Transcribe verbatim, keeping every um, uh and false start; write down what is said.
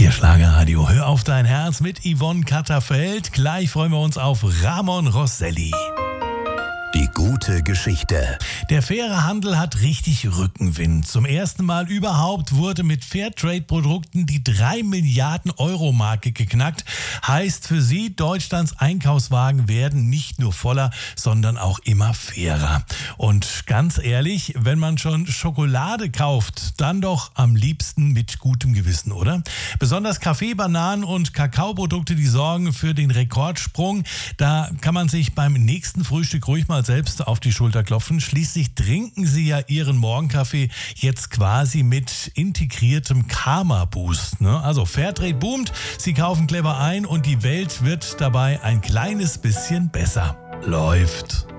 Hier Schlagerradio, hör auf dein Herz mit Yvonne Katterfeld. Gleich freuen wir uns auf Ramon Rosselli. Die gute Geschichte. Der faire Handel hat richtig Rückenwind. Zum ersten Mal überhaupt wurde mit Fairtrade-Produkten die drei Milliarden Euro Marke geknackt. Heißt für Sie, Deutschlands Einkaufswagen werden nicht nur voller, sondern auch immer fairer. Und ganz ehrlich, wenn man schon Schokolade kauft, dann doch am liebsten mit gutem Gewissen, oder? Besonders Kaffee, Bananen und Kakaoprodukte, die sorgen für den Rekordsprung. Da kann man sich beim nächsten Frühstück ruhig mal selbst auf die Schulter klopfen. Schließlich trinken Sie ja Ihren Morgenkaffee jetzt quasi mit integriertem Karma-Boost. Ne? Also Fairtrade boomt, Sie kaufen clever ein und die Welt wird dabei ein kleines bisschen besser. Läuft.